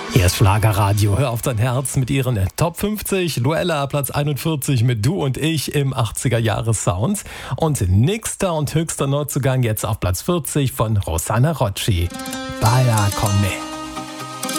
Hier ist Schlagerradio, hör auf dein Herz mit ihren Top 50. Luella, Platz 41 mit Du und ich im 80er-Jahres-Sound. Und nächster und höchster Neuzugang jetzt auf Platz 40 von Rosanna Rocci. Balla con me.